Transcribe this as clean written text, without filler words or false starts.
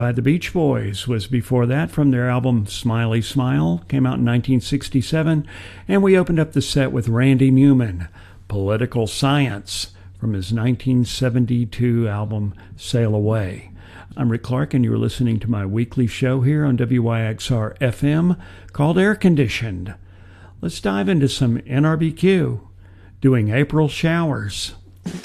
by the Beach Boys was before that from their album Smiley Smile, came out in 1967, and we opened up the set with Randy Newman, Political Science, from his 1972 album Sail Away. I'm Rick Clark, and you're listening to my weekly show here on WYXR FM called Air Conditioned. Let's dive into some NRBQ, doing April Showers.